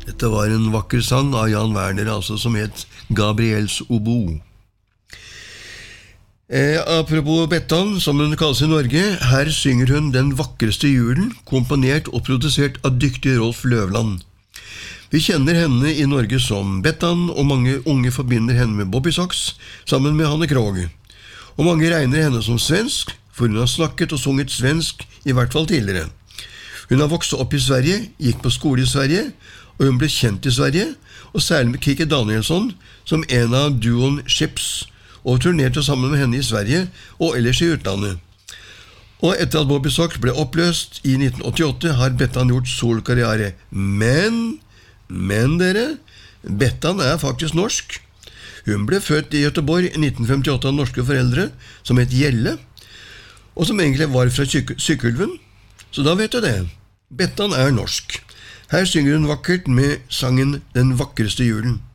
Dette var en vakker sang av Jan Werner, altså, som het Gabriels obo. Apropos Bettan, som hun kalles i Norge, her synger hun Den vakreste julen, komponert og produsert av dyktige Rolf Løvland. Vi kjenner henne i Norge som Bettan, og mange unge forbinder henne med Bobby Sox, sammen med Hanne Krogh. Og mange regner henne som svensk, for hun har snakket og sunget svensk, i hvert fall tidligere. Hun har vokst opp i Sverige, gikk på skole i Sverige, og hun ble kjent i Sverige, og særlig med Kikki Danielsson, som en av duoen Chips, og turnerte sammen med henne i Sverige og ellers i utlandet. Og etter at Bobby Sox ble oppløst i 1988, har Bettan gjort solkarriere. Men dere, Bettan er faktisk norsk. Hun ble født i Göteborg i 1958 av norske foreldre, som het Gjelle, og som egentlig var fra Sykkylven. Så da vet du det. Bettan er norsk. Her synger hun vakkert med sangen Den vakreste julen.